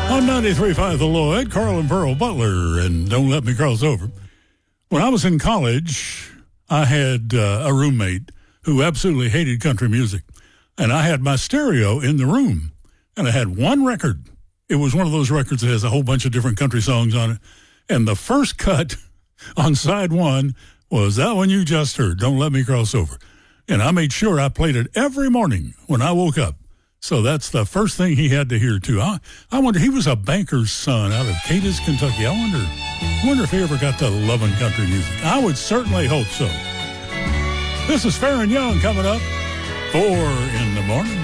On 93.5 The Lloyd, Carl and Pearl Butler, and Don't Let Me Cross Over. When I was in college, I had a roommate who absolutely hated country music. And I had my stereo in the room, and I had one record. It was one of those records that has a whole bunch of different country songs on it. And the first cut on side one was that one you just heard, Don't Let Me Cross Over. And I made sure I played it every morning when I woke up. So that's the first thing he had to hear, too. I wonder, he was a banker's son out of Cadiz, Kentucky. I wonder if he ever got to loving country music. I would certainly hope so. This is Fair and Young coming up, 4 in the morning.